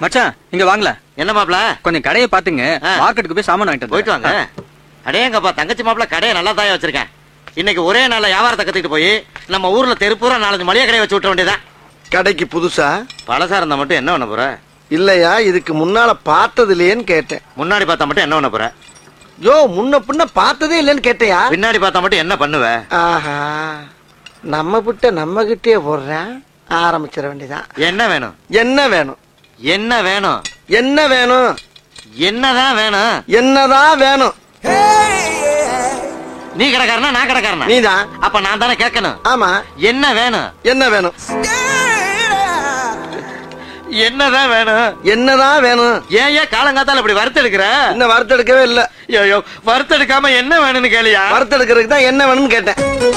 மச்சான் இங்க வாங்கல. என்ன மாப்ள? கொஞ்சம் கடையை பாத்துங்க. மார்க்கெட்டுக்கு போய் சாமான் வாங்கிட்டு போயிட்டு வாங்க. அடேங்கப்பா, தங்கச்சி மாப்ள கடையை நல்லா தாயா வச்சிருக்கேன். இன்னைக்கு ஒரே நாள்ல வியாபாரத்தை கத்துக்கிட்டு போய் நம்ம ஊர்ல தெருப்பூரா 4 மளிகை கடையை வச்சு விட்ட வேண்டியதான். கடைக்கு புதுசா? பழசா இருந்தா மட்டும் என்ன பண்ண போற? இல்லையா, இதுக்கு முன்னால பார்த்தது இல்லையேன்னு கேட்டேன். முன்னாடி பார்த்தா மட்டும் என்ன பண்ண போற? யோ, முன்ன பின்ன பார்த்ததே இல்லைன்னு கேட்டையா? பின்னாடி பார்த்தா மட்டும் என்ன பண்ணுவ? ஆஹா, நம்ம கிட்ட நம்ம கிட்டே போடுறேன். ஆரம்பிச்சிட வேண்டியதான். என்ன வேணும்? என்ன வேணும்? என்ன வேணும்? என்ன வேணும்? என்னதான் வேணும்? என்னதான் வேணும்? நீ கடைக்காரனா நான் கடைக்காரனா? நீதான். அப்ப நான் தானே கேட்கணும். ஆமா. என்ன வேணும்? என்ன வேணும்? என்னதான் வேணும்? என்னதான் வேணும்? ஏன் காலங்காத்தால இப்படி வறுத்தெடுக்கிற? இன்னும் வறுத்தெடுக்கவே இல்ல. ஐயோ, வறுத்தெடுக்காம என்ன வேணும்னு கேளியா? வறுத்தெடுக்கிறதுக்கு தான் என்ன வேணும்னு கேட்டேன்.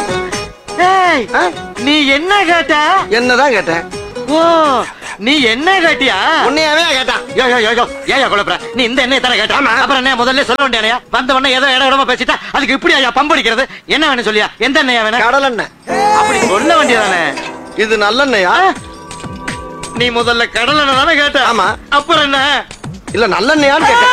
நீ என்ன கேட்ட? என்னதான் கேட்டேன். ஓ, நீ என்ன கேட்டியா? உன்னையாவே கேட்டான். ஏயா குழப்பற? நீ இந்த எண்ணெய் தானே கேட்ட? அப்புறம் என்ன முதல்ல சொல்ல வேண்டியா? வந்த உடனே ஏதோ இட இடமா பேசிட்டா அதுக்கு இப்படி ஐயா பம்படிக்கிறது? என்ன வேணும் சொல்லியா? எந்த எண்ணெயா வேணும்? கடல் எண்ணெய். அப்படி சொல்ல வேண்டியதானே. இது நல்லெண்ணெயா? நீ முதல்ல கடல் எண்ணெய் தானே கேட்ட? ஆமா. அப்புறம் என்ன? இல்ல நல்லெண்ணெயான்னு கேட்டேன்.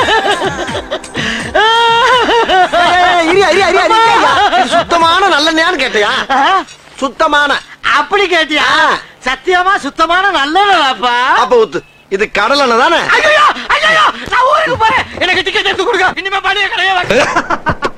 சுத்தமான நல்லெண்ணெயான்னு கேட்டியா? சுத்தமான. அப்படி கேட்டியா? சத்தியமா சுத்தமான நல்லதாப்பா. அப்ப ஊத்து. இது கடல் எண்ணெய் தானே? ஐயோ, நான் ஊருக்கு போறேன். எனக்கு டிக்கெட் எடுத்து கொடுங்க. இனிமே பழைய கடையே